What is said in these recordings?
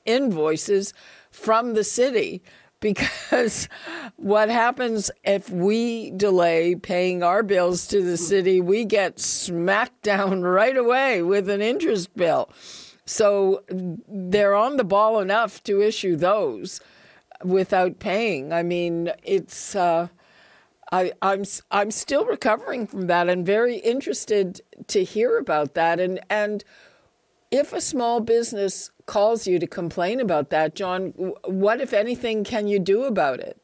invoices from the city, because what happens if we delay paying our bills to the city, we get smacked down right away with an interest bill. So they're on the ball enough to issue those without paying. I mean, it's I'm still recovering from that and very interested to hear about that. And if a small business calls you to complain about that, John, what, if anything, can you do about it?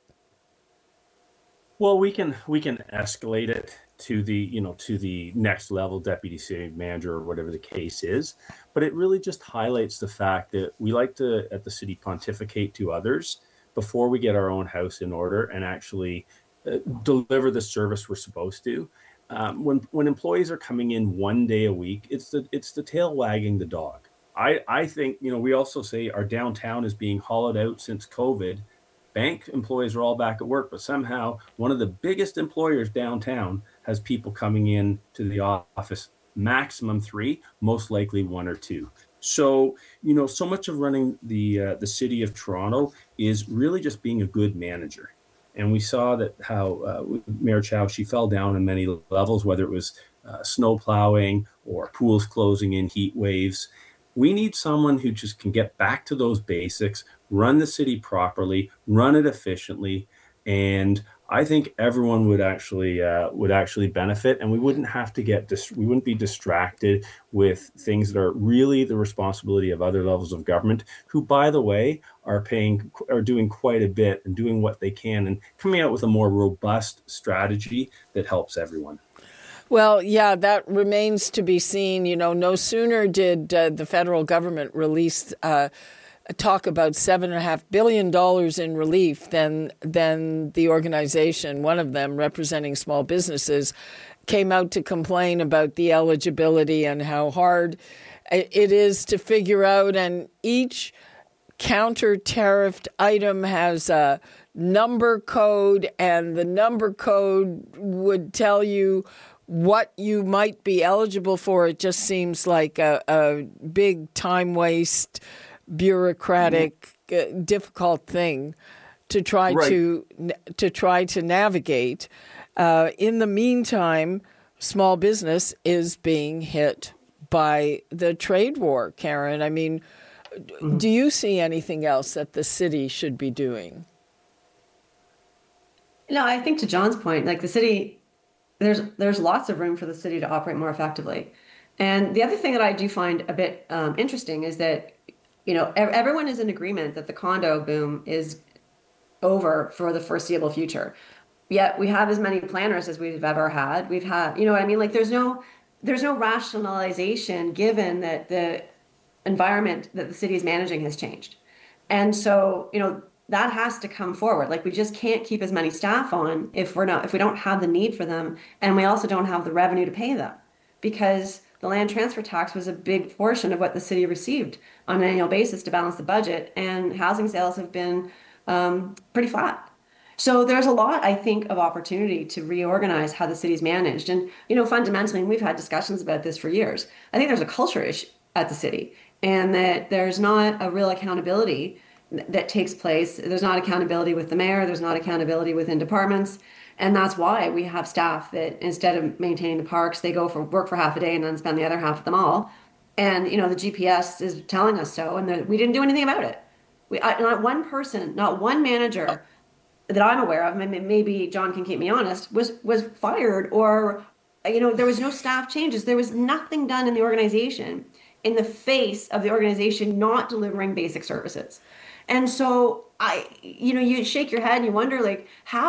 Well, we can escalate it to the next level, deputy city manager or whatever the case is. But it really just highlights the fact that we like to, at the city, pontificate to others before we get our own house in order and actually deliver the service we're supposed to. When employees are coming in 1 day a week, it's the tail wagging the dog. I think, we also say our downtown is being hollowed out since COVID. Bank employees are all back at work, but somehow one of the biggest employers downtown has people coming in to the office, maximum 3, most likely 1 or 2. So, so much of running the city of Toronto is really just being a good manager. And we saw that how Mayor Chow, she fell down in many levels, whether it was snow plowing or pools closing in heat waves. We need someone who just can get back to those basics, run the city properly, run it efficiently, and I think everyone would actually benefit, and we wouldn't have to we wouldn't be distracted with things that are really the responsibility of other levels of government, who, by the way, are doing quite a bit and doing what they can and coming out with a more robust strategy that helps everyone. Well, yeah, that remains to be seen. No sooner did the federal government release talk about $7.5 billion in relief than the organization, one of them representing small businesses, came out to complain about the eligibility and how hard it is to figure out. And each counter-tariffed item has a number code, and the number code would tell you what you might be eligible for. It just seems like a big time waste, bureaucratic, difficult thing to try to navigate. In the meantime, small business is being hit by the trade war, Karen. I mean, do you see anything else that the city should be doing? No, I think to John's point, like the city, there's lots of room for the city to operate more effectively. And the other thing that I do find a bit interesting is that, everyone is in agreement that the condo boom is over for the foreseeable future. Yet we have as many planners as we've ever had. We've had, what I mean? Like there's no rationalization given that the environment that the city is managing has changed. And so, that has to come forward. Like we just can't keep as many staff on if we don't have the need for them, and we also don't have the revenue to pay them, because the land transfer tax was a big portion of what the city received on an annual basis to balance the budget, and housing sales have been pretty flat. So there's a lot, I think, of opportunity to reorganize how the city's managed. And, fundamentally, and we've had discussions about this for years, I think there's a culture issue at the city, and that there's not a real accountability that takes place. There's not accountability with the mayor. There's not accountability within departments. And that's why we have staff that instead of maintaining the parks, they go work for half a day and then spend the other half at the mall. And, the GPS is telling us so, and we didn't do anything about it. Not one person, not one manager that I'm aware of, maybe John can keep me honest, was fired, or, there was no staff changes. There was nothing done in the organization in the face of the organization not delivering basic services. And so you shake your head and you wonder, like,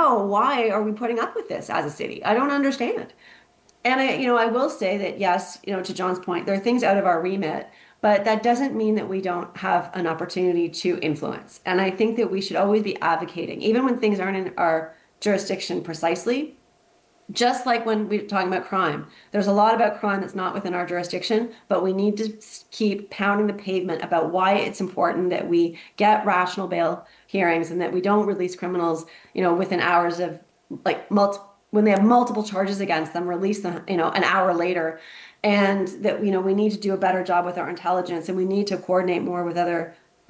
why are we putting up with this as a city? I don't understand. And I will say that, yes, to John's point, there are things out of our remit, but that doesn't mean that we don't have an opportunity to influence. And I think that we should always be advocating, even when things aren't in our jurisdiction precisely. Just like when we're talking about crime, there's a lot about crime that's not within our jurisdiction, but we need to keep pounding the pavement about why it's important that we get rational bail hearings and that we don't release criminals, within hours of when they have multiple charges against them, release them, an hour later. And that, we need to do a better job with our intelligence, and we need to coordinate more with other